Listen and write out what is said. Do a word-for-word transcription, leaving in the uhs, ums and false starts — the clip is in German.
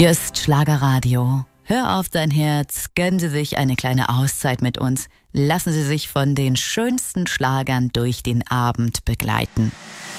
Hier ist Schlagerradio. Hör auf dein Herz, gönnen Sie sich eine kleine Auszeit mit uns. Lassen Sie sich von den schönsten Schlagern durch den Abend begleiten.